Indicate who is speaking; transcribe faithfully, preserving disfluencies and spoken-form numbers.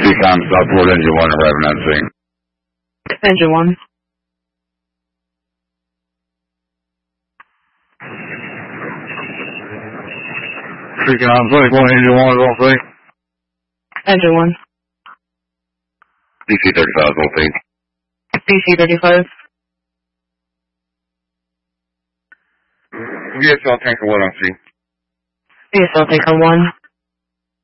Speaker 1: T-Com, Southport, engine one, arriving on scene.
Speaker 2: Engine one.
Speaker 1: T-Com, twenty-four, engine one, is on scene.
Speaker 2: Engine one.
Speaker 1: D C thirty-five, is on scene.
Speaker 2: D C thirty-five.
Speaker 1: V S L tanker one on scene.
Speaker 2: V S L tanker one.